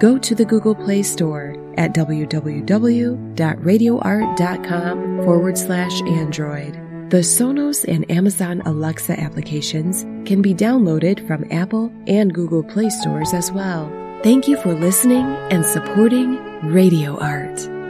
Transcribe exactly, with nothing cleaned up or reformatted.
go to the Google Play Store at www.radioart.com forward slash Android. The Sonos and Amazon Alexa applications can be downloaded from Apple and Google Play stores as well. Thank you for listening and supporting Radio Art.